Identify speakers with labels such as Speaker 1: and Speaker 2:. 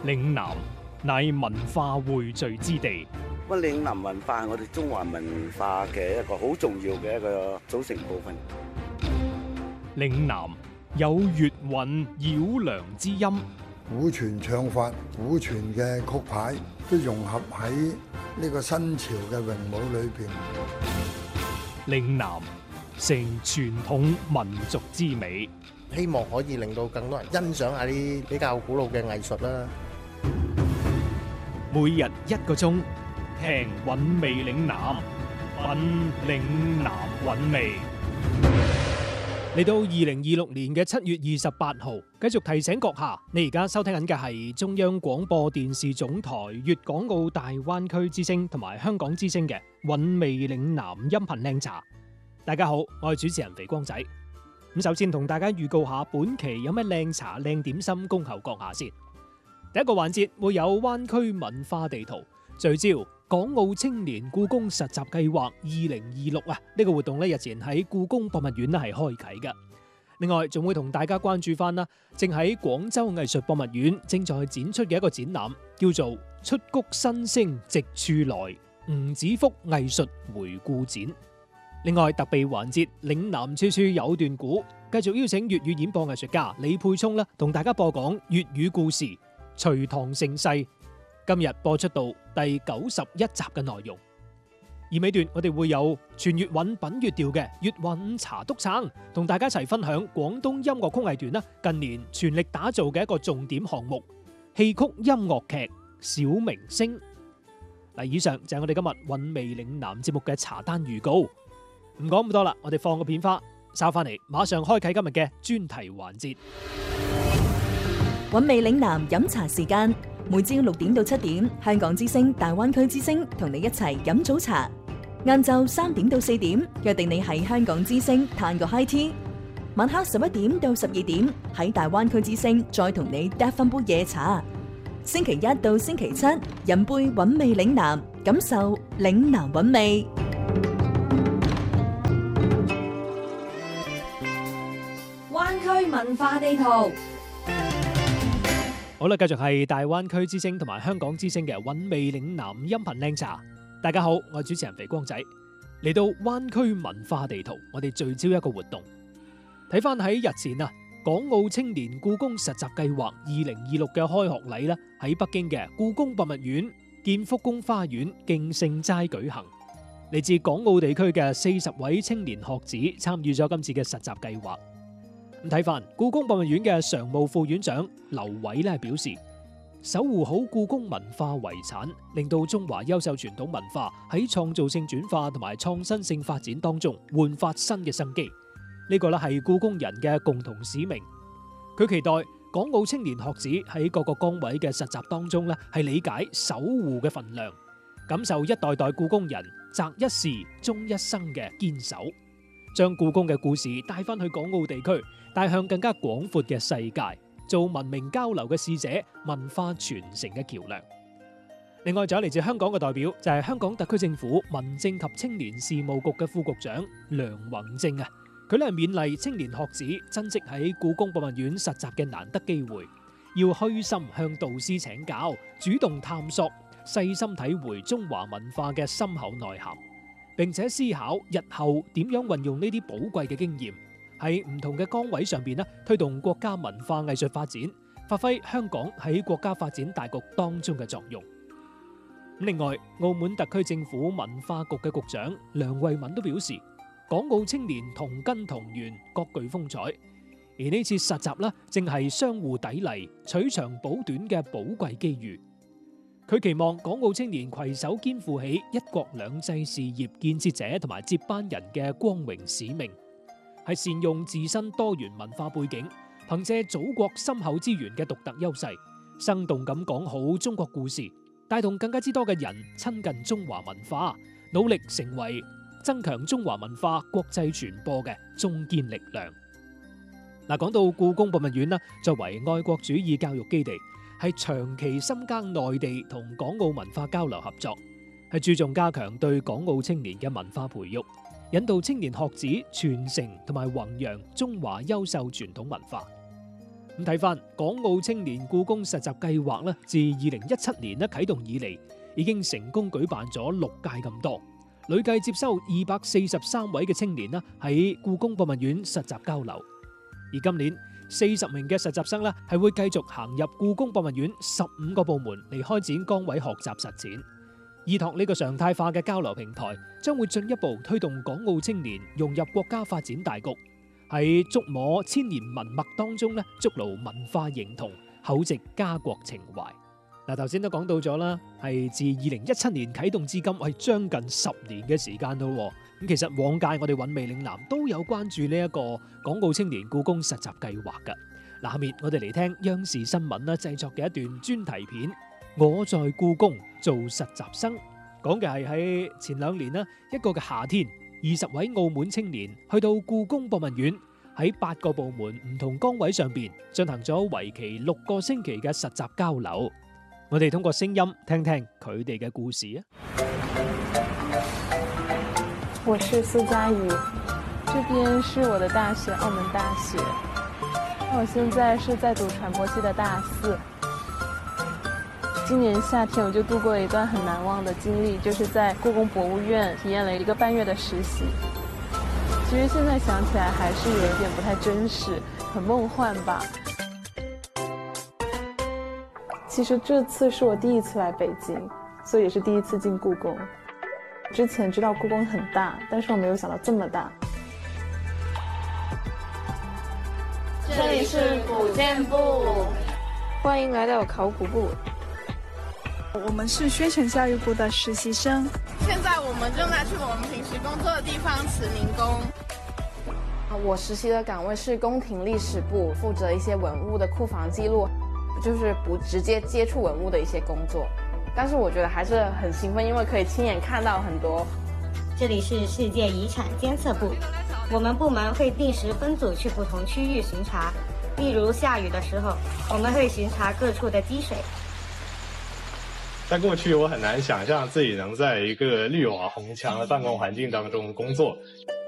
Speaker 1: 嶺南乃文化匯聚之地，
Speaker 2: 咁嶺南文化係我哋中華文化嘅一個好重要嘅一個組成部分。
Speaker 1: 嶺南有粵韻繞梁之音，
Speaker 3: 古傳唱法、古傳嘅曲牌都融合喺呢個新潮嘅詠舞裏邊。
Speaker 1: 嶺南成傳統民族之美，
Speaker 4: 希望可以令到更多人欣賞下啲比較古老嘅藝術啦。
Speaker 1: 每日1個鐘，聽韻味嶺南，品嶺南韻味。嚟到2026年嘅7月28號，繼續提醒閣下，你而家收聽緊嘅係中央廣播電視總台粵港澳大灣區之聲同埋香港之聲嘅韻味嶺南音頻靚茶。大家好，我係主持人肥光仔。咁首先同大家預告下本期有咩靚茶靚點心恭候閣下先。第一個環節會有灣區文化地圖，聚焦港澳青年故宮實習計劃2026啊！呢個活動咧日前喺故宮博物院咧係開啟嘅。另外仲會同大家關注翻啦，正喺廣州藝術博物院正在展出嘅一個展覽，叫做《出谷新聲直處來吳子福藝術回顧展》。另外特備環節嶺南處處有段古，繼續邀請粵語演播藝術家李沛聰啦，同大家播講粵語故事《隋唐盛世》。今日播出到第91集嘅內容，而尾段我哋會有全粵韻品粵調嘅粵韻茶督撐，同大家一齊分享廣東音樂曲藝團啦近年全力打造嘅一個重點項目戲曲音樂劇《小明星》。嗱，以上就係我哋今日韻味嶺南節目嘅茶單預告。唔講咁多啦，我哋放個片花，稍翻嚟馬上開啟今日嘅專題環節。
Speaker 5: 韻味嶺南飲茶時間，每朝6點到7點，香港之聲、大灣區之聲同你一齊飲早茶。晏晝3點到4點，約定你喺香港之聲嘆個 high tea。晚黑11點到12點，喺大灣區之聲再同你嗒翻杯夜茶。星期一到星期七，飲杯韻味嶺南，感受嶺南韻味。灣區文化地圖。
Speaker 1: 好啦，繼續係大灣區之聲同埋香港之聲嘅韻味嶺南音頻靚茶。大家好，我係主持人肥光仔。嚟到灣區文化地圖，我哋聚焦一個活動。睇翻喺日前啊，港澳青年故宮實習計劃2026嘅開學禮啦，喺北京嘅故宮博物院建福宮花園敬聖齋舉行。嚟自港澳地區嘅40位青年學子參與咗今次嘅實習計劃。咁睇翻故宮博物院嘅常務副院長劉偉咧表示，守護好故宮文化遺產，令到中華優秀傳統文化喺創造性轉化同埋創新性發展當中煥發新嘅生機。呢個咧係故宮人嘅共同使命。佢期待港澳青年學子喺各個崗位嘅實習當中咧係理解守護嘅份量，感受一代代故宮人擇一時終一生嘅堅守，將故宮嘅故事帶翻去港澳地區，帶向更加廣闊嘅世界，做文明交流嘅使者，文化傳承嘅橋樑。另外仲有嚟自香港嘅代表，就係香港特區政府民政及青年事務局嘅副局長梁宏正啊。佢咧係勉勵青年學子珍惜喺故宮博物院實習嘅難得機會，要虛心向導師請教，主動探索，細心體會中華文化嘅深厚內涵，並且思考日後點樣運用呢啲寶貴嘅經驗，喺唔同嘅崗位上邊推動國家文化藝術發展，發揮香港喺國家發展大局當中嘅作用。另外，澳門特區政府文化局嘅局長梁慧敏都表示，港澳青年同根同源，各具風采。而呢次實習正係相互砥礪、取長補短嘅寶貴機遇。佢期望港澳青年攜手肩負起一國兩制事業建設者同埋接班人嘅光榮使命，係善用自身多元文化背景，憑借祖國深厚資源嘅獨特優勢，生動咁講好中國故事，帶動更加之多嘅人親近中華文化，努力成為增強中華文化國際傳播嘅中堅力量。嗱，講到故宮博物院作為愛國主義教育基地，係長期深耕內地同港澳文化交流合作，係注重加強對港澳青年嘅文化培育，引導青年學子傳承同埋弘揚中華優秀傳統文化。 咁睇翻港澳青年故宮實習計劃咧，自2017年咧啟動以嚟，已經成功舉辦咗6屆咁多，累計接收243位嘅青年啦喺故宮博物院實習交流。而今年40名嘅實習生咧係會繼續行入故宮博物院15個部門嚟開展崗位學習實踐。依託呢個常態化嘅交流平台，將會進一步推動港澳青年融入國家發展大局，喺觸摸千年文脈當中咧，築牢文化認同，厚植家國情懷。嗱，頭先都講到咗啦，係自2017年啟動至今，係將近10年嘅時間咯。咁其實往屆我哋韻味嶺南都有關注呢一個港澳青年故宮實習計劃㗎。嗱，下面我哋嚟聽央視新聞啦製作嘅一段專題片《我在故宮做實習生》，講嘅係喺前2年啦，一個嘅夏天，20位澳門青年去到故宮博物院，喺8個部門唔同崗位上邊進行咗為期6個星期嘅實習交流。我哋通過聲音聽聽佢哋嘅故事啊！
Speaker 6: 我是蘇嘉怡，這邊是我的大學，澳門大學。我現在是在讀傳播系的大4。今年夏天我就度過了一段很難忘的經歷，就是在故宮博物院體驗了1個半月的實習。其實現在想起來還是有一點不太真實，很夢幻吧。其實這次是我第一次來北京，所以也是第一次進故宮。之前知道故宮很大，但是我沒有想到這麼大。
Speaker 7: 這裡是古建部，
Speaker 6: 歡迎來到考古部。
Speaker 8: 我們是宣傳教育部的實習生。
Speaker 7: 現在我們正在去我們平時工作的地方慈寧宮。
Speaker 9: 我實習的崗位是宮廷歷史部，負責一些文物的庫房記錄，就是不直接接觸文物的一些工作。但是我覺得還是很興奮，因為可以親眼看到很多。
Speaker 10: 這裡是世界遺產監測部，我們部門會定時分組去不同區域巡查，例如下雨的時候，我們會巡查各處的積水。
Speaker 11: 在過去，我很難想象自己能在一個綠瓦紅牆的辦公環境當中工作。